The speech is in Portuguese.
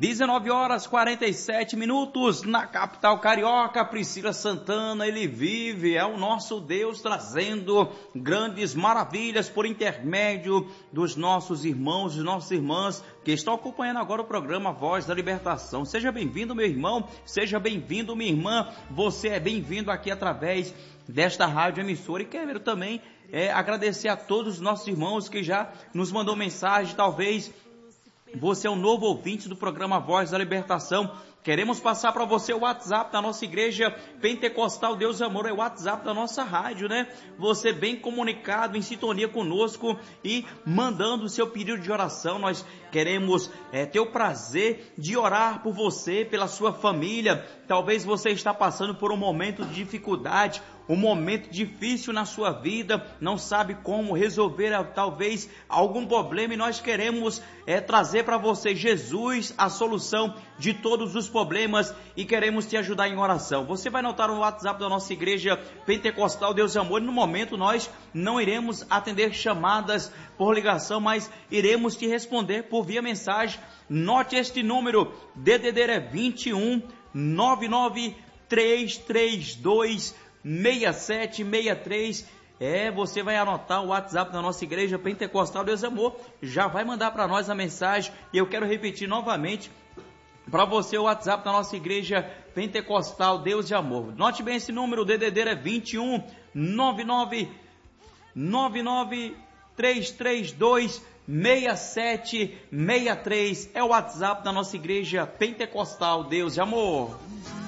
19 horas 47 minutos na capital carioca. Priscila Santana, ele vive, é o nosso Deus trazendo grandes maravilhas por intermédio dos nossos irmãos e nossas irmãs que estão acompanhando agora o programa Voz da Libertação. Seja bem-vindo, meu irmão, seja bem-vindo, minha irmã, você é bem-vindo aqui através desta rádio emissora. E quero também agradecer a todos os nossos irmãos que já nos mandou mensagem. Talvez você é um novo ouvinte do programa Voz da Libertação. Queremos passar para você o WhatsApp da nossa igreja Pentecostal Deus e Amor, é o WhatsApp da nossa rádio, né? Você bem comunicado, em sintonia conosco e mandando o seu pedido de oração. Nós queremos ter o prazer de orar por você, pela sua família. Talvez você está passando por um momento de dificuldade, um momento difícil na sua vida, não sabe como resolver talvez algum problema, e nós queremos trazer para você Jesus, a solução de todos os problemas, e queremos te ajudar em oração. Você vai notar o WhatsApp da nossa igreja Pentecostal Deus e Amor. No momento nós não iremos atender chamadas por ligação, mas iremos te responder por via mensagem. Note este número, DDD é 21 99 332 6763. Você vai anotar o WhatsApp da nossa igreja Pentecostal Deus e Amor, já vai mandar para nós a mensagem. E eu quero repetir novamente para você o WhatsApp da nossa igreja Pentecostal Deus e Amor. Note bem esse número, o DDD é 21 99 99 332 6763. É o WhatsApp da nossa igreja Pentecostal Deus e Amor.